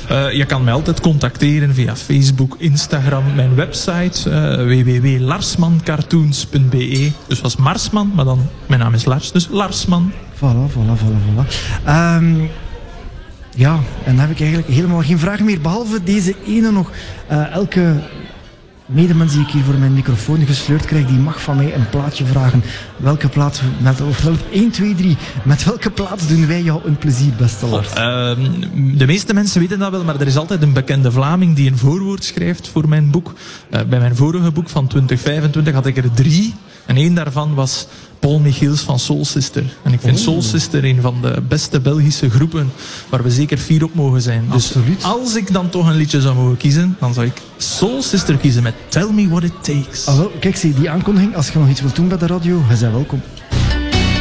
Je kan mij altijd contacteren via Facebook, Instagram, mijn website www.larsmancartoons.be. Dus was Marsman, maar dan mijn naam is Lars, dus Larsman. Voilà. Ja, en dan heb ik eigenlijk helemaal geen vraag meer, behalve deze ene nog. Elke medemens die ik hier voor mijn microfoon gesleurd krijg, die mag van mij een plaatje vragen. Welke plaat, 1, 2, 3, met welke plaat doen wij jou een plezier, beste Lars? De meeste mensen weten dat wel, maar er is altijd een bekende Vlaming die een voorwoord schrijft voor mijn boek. Bij mijn vorige boek van 2025 had ik er 3. En 1 daarvan was Paul Michiels van Soul Sister. En ik vind Soul Sister een van de beste Belgische groepen waar we zeker fier op mogen zijn. Absoluut. Dus als ik dan toch een liedje zou mogen kiezen, dan zou ik Soul Sister kiezen met Tell Me What It Takes. Wel, kijk, zie die aankondiging. Als je nog iets wilt doen bij de radio, hij zei welkom.